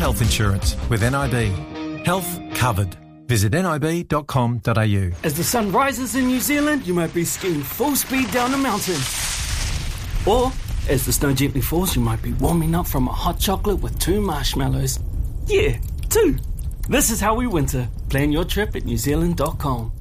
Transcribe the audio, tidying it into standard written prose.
health insurance with NIB. Health covered. Visit nib.com.au. As the sun rises in New Zealand, you might be skiing full speed down a mountain. Or, as the snow gently falls, you might be warming up from a hot chocolate with 2 marshmallows. Yeah, 2. This is how we winter. Plan your trip at newzealand.com.